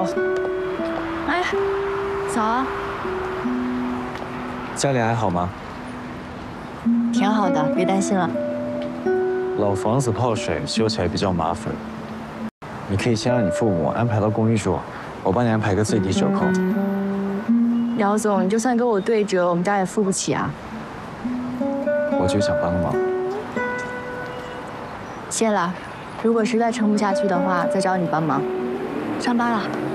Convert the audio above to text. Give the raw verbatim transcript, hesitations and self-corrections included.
早。 哎，早啊。 家里还好吗？ 挺好的，别担心了。 老房子泡水，修起来比较麻烦。你可以先让你父母安排到公寓住，我帮你安排个最低折扣。 姚总，你就算给我对折，我们家也付不起啊。 我就想帮个忙。 谢了，如果实在撑不下去的话，再找你帮忙。上班了。